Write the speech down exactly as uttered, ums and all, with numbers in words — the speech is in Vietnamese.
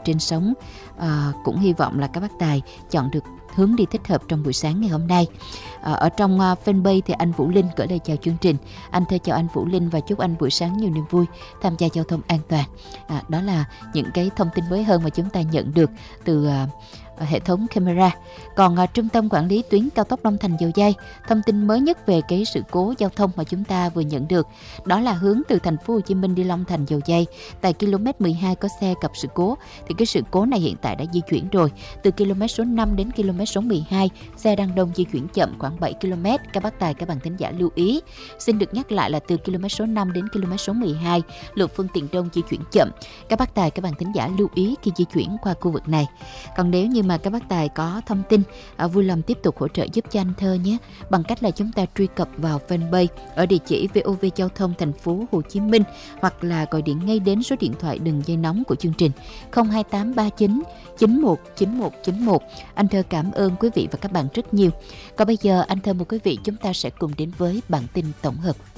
trên sóng. À, cũng hy vọng là các bác tài chọn được hướng đi thích hợp trong buổi sáng ngày hôm nay. À, ở trong uh, fanpage thì anh Vũ Linh gửi lời chào chương trình. Anh thưa chào anh Vũ Linh và chúc anh buổi sáng nhiều niềm vui, tham gia giao thông an toàn. À, đó là những cái thông tin mới hơn mà chúng ta nhận được từ uh, hệ thống camera. Còn uh, Trung tâm Quản lý tuyến cao tốc Long Thành Dầu Giây, thông tin mới nhất về cái sự cố giao thông mà chúng ta vừa nhận được, đó là hướng từ thành phố Hồ Chí Minh đi Long Thành Dầu Giây, tại km mười hai có xe gặp sự cố. Thì cái sự cố này hiện tại đã di chuyển rồi. Từ km số năm đến km số mười hai, xe đang đông di chuyển chậm khoảng bảy ki lô mét. Các bác tài, các bạn thính giả lưu ý. Xin được nhắc lại là từ km số năm đến km số mười hai, lượng phương tiện đông di chuyển chậm. Các bác tài, các bạn thính giả lưu ý khi di chuyển qua khu vực này. Còn nếu như mà các bác tài có thông tin, à, vui lòng tiếp tục hỗ trợ giúp cho anh Thơ nhé, bằng cách là chúng ta truy cập vào fanpage ở địa chỉ vê o vê Giao thông thành phố Hồ Chí Minh, hoặc là gọi điện ngay đến số điện thoại đường dây nóng của chương trình không hai tám ba chín chín một chín một chín một. Anh Thơ cảm ơn quý vị và các bạn rất nhiều. Còn bây giờ anh Thơ mời quý vị chúng ta sẽ cùng đến với bản tin tổng hợp.